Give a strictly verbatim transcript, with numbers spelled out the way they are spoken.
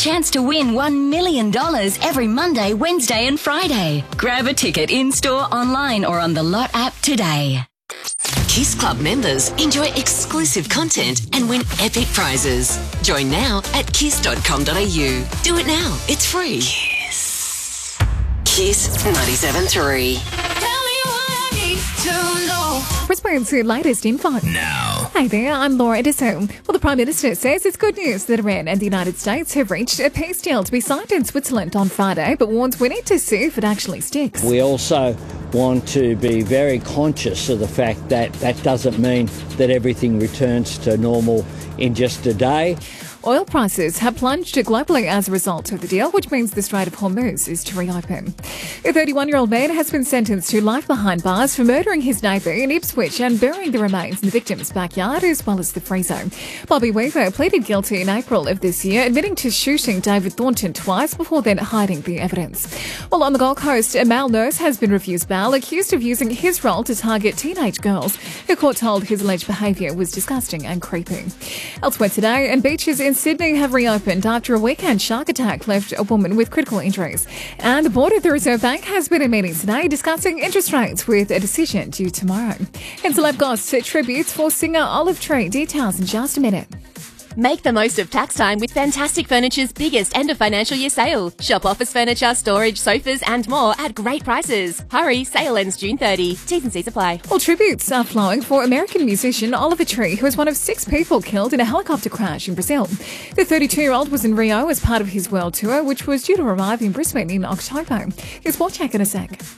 chance to win one million dollars every Monday, Wednesday and Friday. Grab a ticket in-store, online or on the Lot app today. Kiss Club members enjoy exclusive content and win epic prizes. Join now at kiss dot com dot a u. Do it now. It's free. Kiss. Kiss ninety-seven point three. Brisbane's latest info. Now. Hey there, I'm Laura Edison. Well, the Prime Minister says it's good news that Iran and the United States have reached a peace deal to be signed in Switzerland on Friday, but warns we need to see if it actually sticks. We also want to be very conscious of the fact that that doesn't mean that everything returns to normal in just a day. Oil prices have plunged globally as a result of the deal, which means the Strait of Hormuz is to reopen. A thirty-one-year-old man has been sentenced to life behind bars for murdering his neighbour in Ipswich and burying the remains in the victim's backyard as well as the freezer. Bobby Weaver pleaded guilty in April of this year, admitting to shooting David Thornton twice before then hiding the evidence. While on the Gold Coast, a male nurse has been refused bail, accused of using his role to target teenage girls, who court told his alleged behaviour was disgusting and creepy. Elsewhere today, and beaches in Sydney have reopened after a weekend shark attack left a woman with critical injuries. And the board of the Reserve Bank has been in meeting today discussing interest rates with a decision due tomorrow. And Celeb Goss tributes for singer Olive Tree. Details in just a minute. Make the most of tax time with Fantastic Furniture's biggest end of financial year sale. Shop office furniture, storage, sofas and more at great prices. Hurry, sale ends June thirtieth. T's and C's apply. Well, tributes are flowing for American musician Oliver Tree, who was one of six people killed in a helicopter crash in Brazil. The thirty-two-year-old was in Rio as part of his world tour, which was due to arrive in Brisbane in October. Here's more check in a sec.